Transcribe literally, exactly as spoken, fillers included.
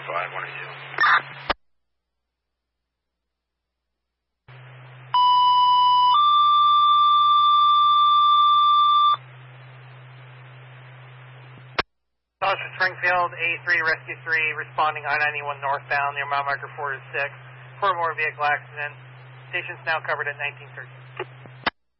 five one eight two. Dodger Springfield, A three, Rescue three, responding I ninety-one northbound near mile marker four six. Four more vehicle accident. Station's now covered at nineteen thirty.